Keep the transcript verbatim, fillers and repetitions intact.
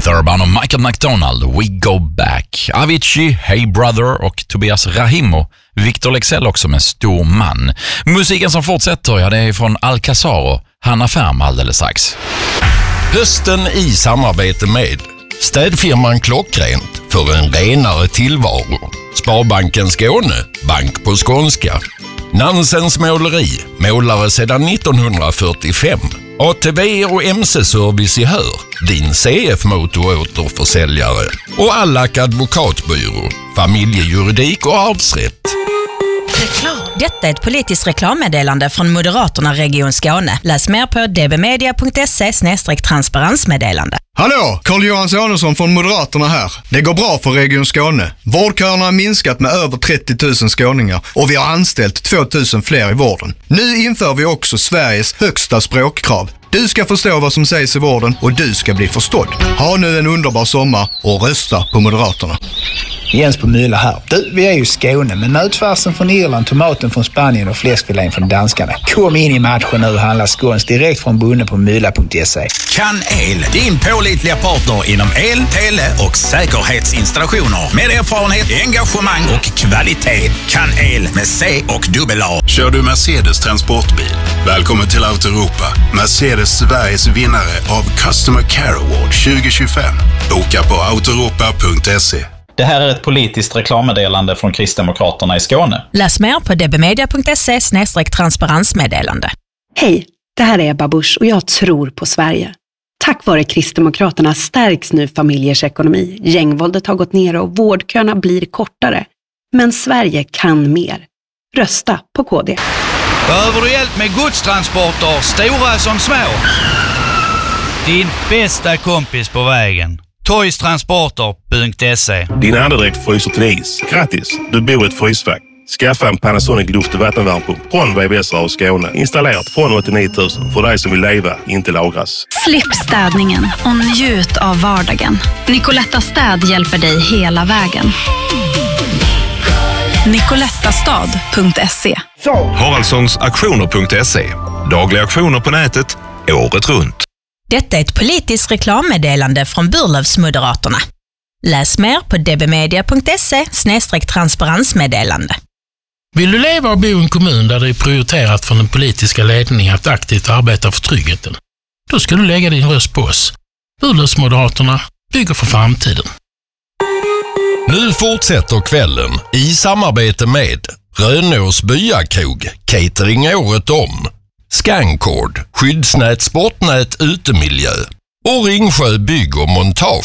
Keith Urban och Michael McDonald, We Go Back. Avicii, Hey Brother och Tobias Rahim och Victor Lexell också med Stor man. Musiken som fortsätter, ja, det är från Alcazar och Hanna Färm alldeles strax. Hösten i samarbete med städfirman Klockrent för en renare tillvaro. Sparbanken Skåne, bank på skånska. Nansens måleri, målare sedan nittonhundrafyrtiofem. A T V och M C-service i Hör, din C F-motoråterförsäljare. Och Allack advokatbyrå, familjejuridik och arvsrätt. Detta är ett politiskt reklammeddelande från Moderaterna Region Skåne. Läs mer på dbmedia punkt se snedstreck transparensmeddelande. Hallå, Carl-Johan Sonesson från Moderaterna här. Det går bra för Region Skåne. Vårdköerna har minskat med över trettio tusen skåningar och vi har anställt två tusen fler i vården. Nu inför vi också Sveriges högsta språkkrav. Du ska förstå vad som sägs i vården och du ska bli förstådd. Ha nu en underbar sommar och rösta på Moderaterna. Jens på Mylla här. Du, vi är ju i Skåne, men nötfärsen från Irland, tomaten från Spanien och fläskfilén från danskarna. Kom in i matchen nu och handla skåns direkt från bunden på mylla punkt se. Kan El, din pålitliga partner inom el, tele och säkerhetsinstallationer. Med erfarenhet, engagemang och kvalitet. Kan El med C och dubbel A. Kör du Mercedes transportbil? Välkommen till Autoeuropa. Mercedes Sveriges vinnare av Customer Care Award tjugo tjugofem. Boka på autoeuropa punkt se. Det här är ett politiskt reklammeddelande från Kristdemokraterna i Skåne. Läs mer på dbmedia punkt se snedstreck transparensmeddelande. Hej, det här är Ebba Busch och jag tror på Sverige. Tack vare Kristdemokraterna stärks nu familjers ekonomi. Gängvåldet har gått ner och vårdköerna blir kortare. Men Sverige kan mer. Rösta på K D. Behöver du hjälp med godstransporter, stora som små? Din bästa kompis på vägen. toystransporter punkt se. Din andedräkt fryser till is. Grattis, du bor i ett frysfack. Skaffa en Panasonic luft- och vattenvärmepump från V V S och Skåne. Installerat från åttionio tusen för dig som vill leva, inte lagras. Slipp städningen och njut av vardagen. Nicoletta Städ hjälper dig hela vägen. nicolettastad punkt se. Haraldssons auktioner punkt se. Dagliga auktioner på nätet, året runt. Detta är ett politiskt reklammeddelande från Burlövsmoderaterna. Läs mer på dbmedia punkt se snedstreck transparensmeddelande. Vill du leva och bo i en kommun där det är prioriterat från den politiska ledningen att aktivt arbeta för tryggheten? Då ska du lägga din röst på oss. Burlövsmoderaterna bygger för framtiden. Nu fortsätter kvällen i samarbete med Rönås byakrog, catering året om. Scancord, skyddsnät, sportnät, utemiljö och Ringsjö bygg och montage.